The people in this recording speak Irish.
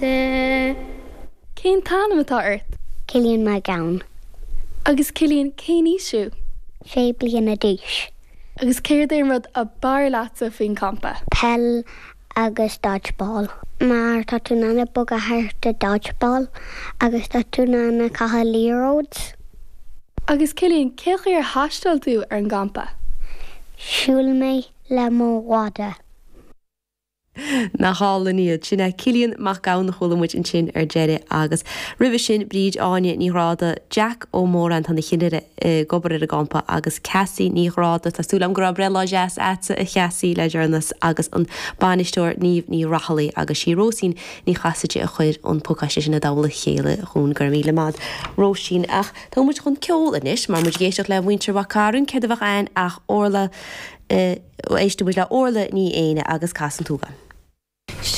Te. Cén tanam atá ort? Cilíonn mar gawn. Agus Cilíonn cé níosú? 6 bliain a dúis. Agus céir é rud a bar láta faoin campa? Pell agus dodgeball. Mar tá tú nana bug a thart a dodgeball agus tá tú nana catha líróds. Agus Cilíonn céch ar hastal tú ar an campa? Siúil mé le mó wada. Na hála níiad sinna Cilíonn mac gawn na cholamid in sin ar deire agus rih sin bríd áine níráda Jack ó Móran tan na chinire gobar a gampa agus Cassie níráda tásúlam go brela jazz atsa a cheasí le dearnas agus an banisteir níomh ní rahalaí agus sí Rósín ní chasaide a chuir an pócaiste sin na dála chéile chun gur míle mad Rósín ach tá muid chun ceol inis mar muid géisteach le bhaintear wacarún ceidir bh ein ach orla éiste muid le orla ní éine agus casan túgan.